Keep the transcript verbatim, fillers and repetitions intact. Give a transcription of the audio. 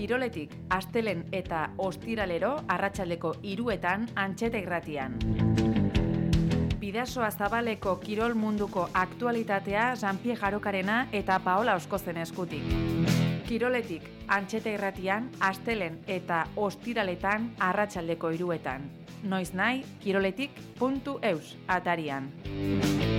Kiroletik, astelen eta ostiralero arratsaldeko hiruetan Antxeta irratian. Bidasoa Zabaleko kirol munduko aktualitatea Jean-Pierre Jarokarena eta Paola Oskozen eskutik. Kiroletik, Antxeta irratian, astelen eta ostiraletan arratsaldeko hiruetan. Noiz nahi, kiroletik puntu eus atarian.